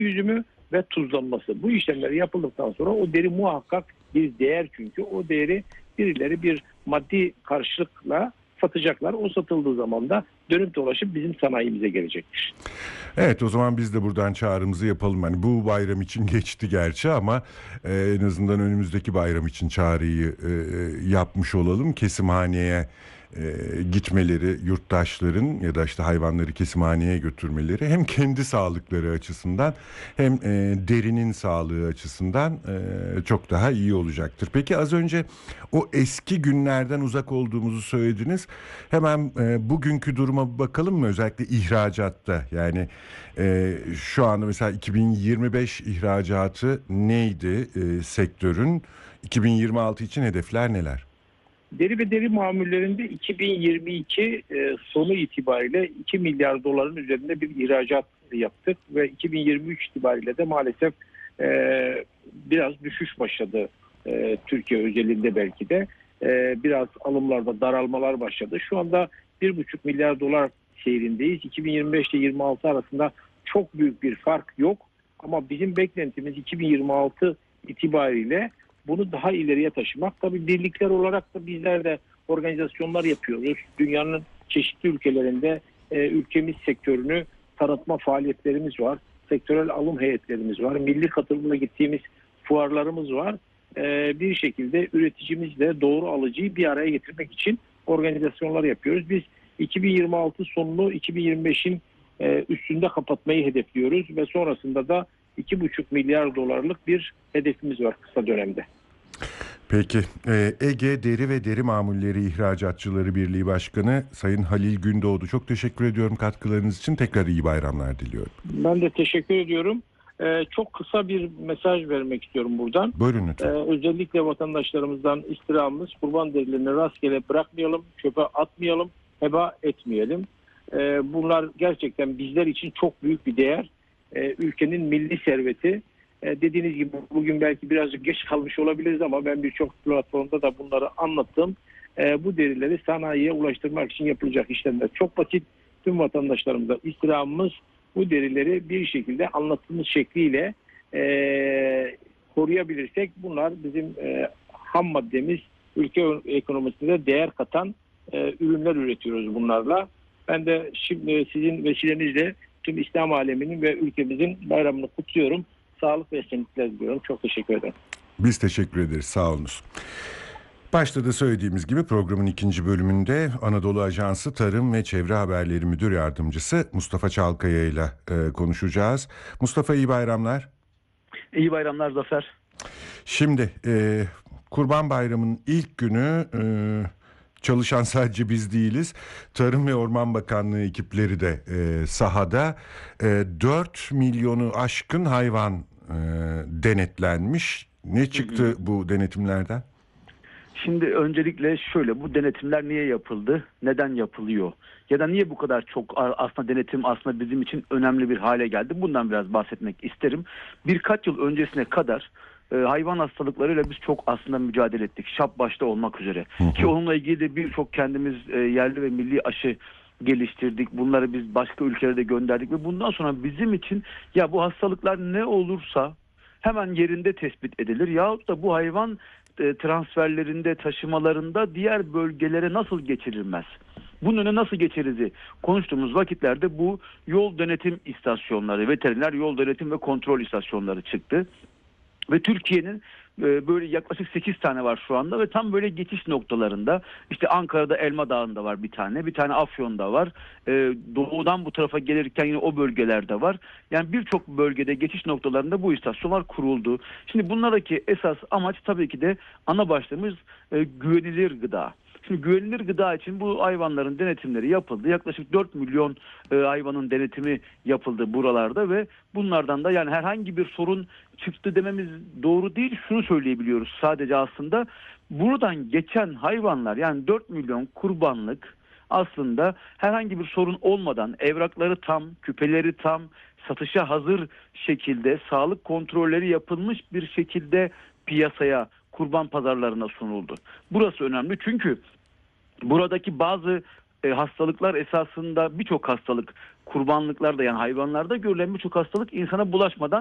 yüzümü ve tuzlanması. Bu işlemler yapıldıktan sonra o deri muhakkak bir değer, çünkü o değeri birileri bir maddi karşılıkla satacaklar. O satıldığı zaman da dönüp dolaşıp bizim sanayimize gelecektir. Evet, o zaman biz de buradan çağrımızı yapalım. Hani bu bayram için geçti gerçi ama en azından önümüzdeki bayram için çağrıyı yapmış olalım. Kesimhaneye gitmeleri, yurttaşların ya da işte hayvanları kesimhaneye götürmeleri hem kendi sağlıkları açısından hem derinin sağlığı açısından çok daha iyi olacaktır. Peki az önce o eski günlerden uzak olduğumuzu söylediniz. Hemen bugünkü duruma bakalım mı? Özellikle ihracatta, yani şu anda mesela 2025 ihracatı neydi sektörün? 2026 için hedefler neler? Deri ve deri mamullerinde 2022 sonu itibariyle 2 milyar doların üzerinde bir ihracat yaptık ve 2023 itibariyle de maalesef biraz düşüş başladı. Türkiye özelinde belki de biraz alımlarda daralmalar başladı. Şu anda 1,5 milyar dolar seyrindeyiz. 2025 ile 26 arasında çok büyük bir fark yok. Ama bizim beklentimiz 2026 itibariyle bunu daha ileriye taşımak. Tabii birlikler olarak da bizler de organizasyonlar yapıyoruz. Dünyanın çeşitli ülkelerinde ülkemiz sektörünü tanıtma faaliyetlerimiz var. Sektörel alım heyetlerimiz var. Milli katılımla gittiğimiz fuarlarımız var. Bir şekilde üreticimizle doğru alıcıyı bir araya getirmek için organizasyonlar yapıyoruz. Biz 2026 sonunu 2025'in üstünde kapatmayı hedefliyoruz ve sonrasında da 2,5 milyar dolarlık bir hedefimiz var kısa dönemde. Peki, Ege Deri ve Deri Mamulleri İhracatçıları Birliği Başkanı Sayın Halil Gündoğdu, çok teşekkür ediyorum katkılarınız için. Tekrar iyi bayramlar diliyorum. Ben de teşekkür ediyorum. Çok kısa bir mesaj vermek istiyorum buradan. Buyurun lütfen. Özellikle vatandaşlarımızdan istirhamımız, kurban derilerini rastgele bırakmayalım, çöpe atmayalım, heba etmeyelim. Bunlar gerçekten bizler için çok büyük bir değer. Ülkenin milli serveti. Dediğiniz gibi bugün belki birazcık geç kalmış olabiliriz ama ben birçok platformda da bunları anlattım. Bu derileri sanayiye ulaştırmak için yapılacak işlemler çok basit. Tüm vatandaşlarımıza istirhamımız, bu derileri bir şekilde anlattığımız şekliyle koruyabilirsek bunlar bizim ham maddemiz, ülke ekonomisine değer katan ürünler üretiyoruz bunlarla. Ben de şimdi sizin vesilenizle tüm İslam aleminin ve ülkemizin bayramını kutluyorum. Sağlık ve esenlikler diliyorum. Çok teşekkür ederim. Biz teşekkür ederiz. Sağ olunuz. Başta da söylediğimiz gibi programın ikinci bölümünde Anadolu Ajansı Tarım ve Çevre Haberleri Müdür Yardımcısı Mustafa Çalkaya ile konuşacağız. Mustafa, iyi bayramlar. İyi bayramlar Zafer. Şimdi Kurban Bayramı'nın ilk günü çalışan sadece biz değiliz. Tarım ve Orman Bakanlığı ekipleri de sahada. 4 milyonu aşkın hayvan denetlenmiş. Ne çıktı bu denetimlerden? Şimdi öncelikle şöyle, bu denetimler niye yapıldı? Neden yapılıyor? Ya da niye bu kadar çok aslında denetim aslında bizim için önemli bir hale geldi? Bundan biraz bahsetmek isterim. Birkaç yıl öncesine kadar hayvan hastalıklarıyla biz çok aslında mücadele ettik. ŞAP başta olmak üzere. Ki onunla ilgili de birçok kendimiz yerli ve milli aşı geliştirdik. Bunları biz başka ülkelere de gönderdik ve bundan sonra bizim için ya bu hastalıklar ne olursa hemen yerinde tespit edilir. Yahut da bu hayvan transferlerinde, taşımalarında diğer bölgelere nasıl geçirilmez? Bunun önüne nasıl geçerizi konuştuğumuz vakitlerde bu yol denetim istasyonları, veteriner yol denetim ve kontrol istasyonları çıktı. Ve Türkiye'nin böyle yaklaşık 8 tane var şu anda ve tam böyle geçiş noktalarında, işte Ankara'da Elma Dağı'nda var bir tane Afyon'da var, doğudan bu tarafa gelirken yine o bölgelerde var. Yani birçok bölgede geçiş noktalarında bu istasyonlar kuruldu. Şimdi bunlardaki esas amaç tabii ki de ana başlığımız güvenilir gıda. Şimdi güvenilir gıda için bu hayvanların denetimleri yapıldı. Yaklaşık 4 milyon hayvanın denetimi yapıldı buralarda ve bunlardan da yani herhangi bir sorun çıktı dememiz doğru değil. Şunu söyleyebiliyoruz sadece, aslında buradan geçen hayvanlar, yani 4 milyon kurbanlık aslında herhangi bir sorun olmadan, evrakları tam, küpeleri tam, satışa hazır şekilde, sağlık kontrolleri yapılmış bir şekilde piyasaya, kurban pazarlarına sunuldu. Burası önemli çünkü buradaki bazı hastalıklar esasında birçok hastalık kurbanlıklarda yani hayvanlarda görülen birçok hastalık insana bulaşmadan